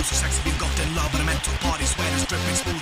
so sexy, we've got in love and a mental party, sweat is dripping smooth